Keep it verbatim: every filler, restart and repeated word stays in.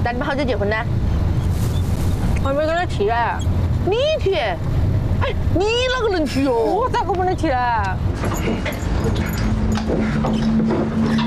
那你们好久结婚呢？ 我还没跟他提呢。 你提？哎，你哪个能提哦？ 我咋个不能提呢？